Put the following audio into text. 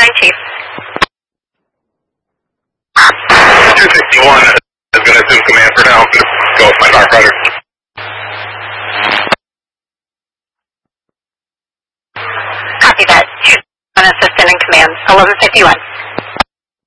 Chief. 261 is going to assume command for now. I'm going to go with my firefighter. Copy that. Choose an assistant in command. 1151.